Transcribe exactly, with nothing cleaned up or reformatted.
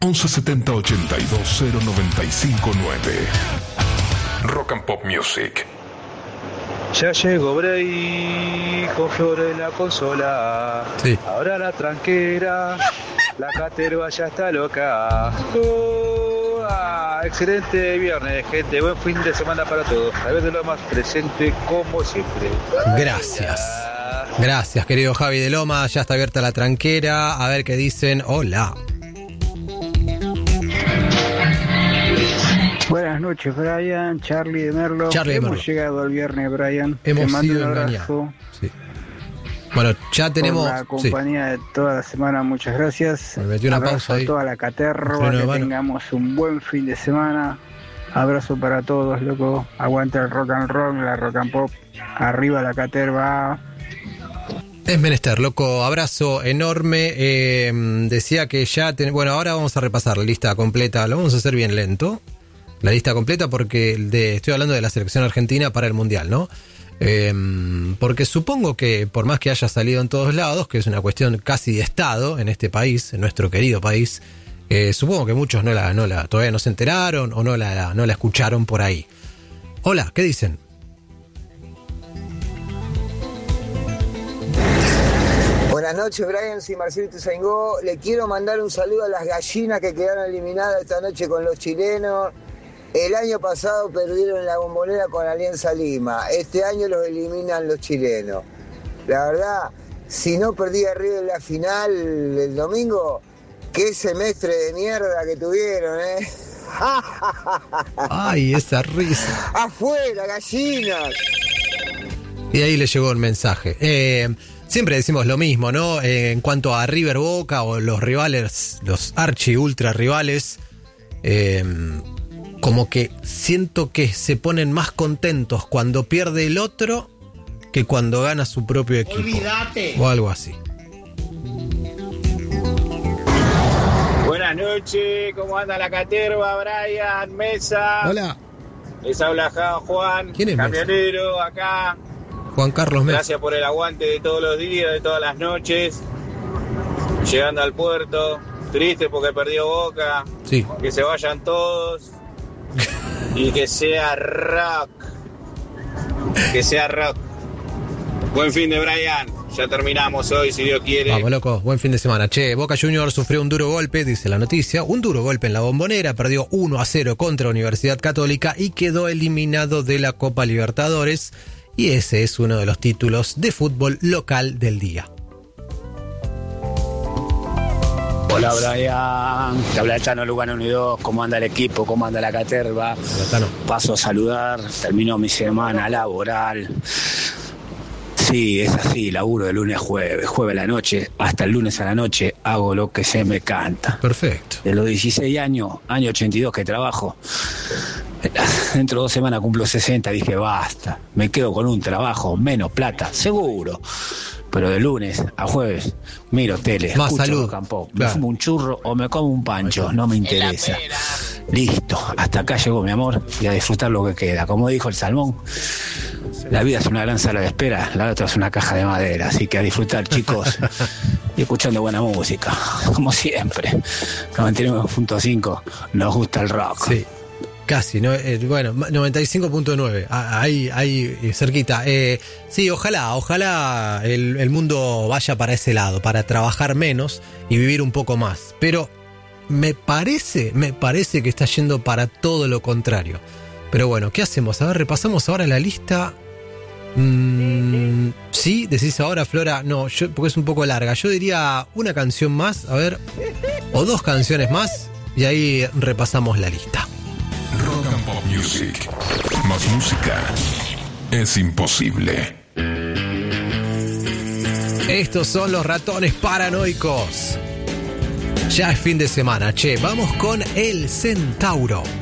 once setenta ochenta y dos cero noventa y cinco nueve. Rock and Pop Music. Ya llegó Bray con flores en la consola. Sí. Ahora la tranquera, la caterva ya está loca. Oh, ah, excelente viernes, gente. Buen fin de semana para todos. A ver de lo más presente como siempre. Gracias. Gracias, querido Javi de Loma. Ya está abierta la tranquera. A ver qué dicen. Hola. Buenas noches, Brian, Charlie de Merlo. Charlie de Hemos Merlo. llegado al viernes, Brian. Hemos Te mando sido un engañados. abrazo. Sí. Bueno, ya tenemos. Por la compañía de toda la semana, muchas gracias. Me metí una abrazo pausa ahí. a toda la caterva, Freno de que mano. tengamos un buen fin de semana. Abrazo para todos, loco. Aguanta el rock and roll, la rock and pop. Arriba la caterva. Es menester, loco, abrazo enorme. Eh, decía que ya... Ten... Bueno, ahora vamos a repasar la lista completa. Lo vamos a hacer bien lento. La lista completa porque de, estoy hablando de la selección argentina para el Mundial, ¿no? Eh, porque supongo que por más que haya salido en todos lados, que es una cuestión casi de Estado en este país, en nuestro querido país, eh, supongo que muchos no la, no la, todavía no se enteraron o no la, no la escucharon por ahí. Hola, ¿qué dicen? Buenas noches, Brian, soy Marcelito Zaingó. Le quiero mandar un saludo a las gallinas que quedaron eliminadas esta noche con los chilenos. El año pasado perdieron en la Bombonera con Alianza Lima. Este año los eliminan los chilenos. La verdad, si no perdía River en la final el domingo, qué semestre de mierda que tuvieron, ¿eh? Ay, esa risa. ¡Afuera, gallinas! Y ahí le llegó el mensaje. Eh, siempre decimos lo mismo, ¿no? Eh, en cuanto a River Boca o los rivales, los archi ultra rivales, eh, como que siento que se ponen más contentos cuando pierde el otro que cuando gana su propio equipo. Olvídate. O algo así. Buenas noches, ¿cómo anda la caterva, Brian, Mesa? Hola. Les habla Juan, ¿Quién es Mesa? camionero acá. Juan Carlos Mesa. Gracias por el aguante de todos los días, de todas las noches. Llegando al puerto, triste porque perdió Boca. Sí. Que se vayan todos. Y que sea rock. Que sea rock. Buen fin de Brian. Ya terminamos hoy, si Dios quiere. Vamos, loco, buen fin de semana. Che, Boca Juniors sufrió un duro golpe, dice la noticia, un duro golpe en la Bombonera, perdió uno a cero contra Universidad Católica y quedó eliminado de la Copa Libertadores. Y ese es uno de los títulos de fútbol local del día. Hola Brian, te habla el Tano Lugano Unidos, ¿cómo anda el equipo? ¿Cómo anda la caterva? Hola, Tano. Paso a saludar, terminó mi semana laboral. Sí, es así, laburo de lunes a jueves, jueves a la noche, hasta el lunes a la noche hago lo que se me canta. Perfecto. De los dieciséis años, año ochenta y dos que trabajo, dentro de dos semanas cumplo sesenta, dije basta, me quedo con un trabajo, menos plata, seguro. Pero de lunes a jueves miro tele, Más escucho salud. rock and pop, Claro. me fumo un churro o me como un pancho, no me interesa. Listo, hasta acá llegó mi amor y a disfrutar lo que queda. Como dijo el Salmón, la vida es una gran sala de espera, la otra es una caja de madera, así que a disfrutar, chicos, y escuchando buena música, como siempre. noventa y nueve punto cinco, nos gusta el rock. Sí, casi, ¿no? Eh, bueno, noventa y cinco punto nueve, ahí, ahí eh, cerquita. Eh, sí, ojalá, ojalá el, el mundo vaya para ese lado, para trabajar menos y vivir un poco más. Pero me parece, me parece que está yendo para todo lo contrario. Pero bueno, ¿qué hacemos? A ver, repasamos ahora la lista. Mm, sí, decís ahora, Flora. No, yo, porque es un poco larga. Yo diría una canción más, a ver, o dos canciones más, y ahí repasamos la lista. Rock and Pop Music. Más música es imposible. Estos son los Ratones Paranoicos. Ya es fin de semana, che. Vamos con El Centauro.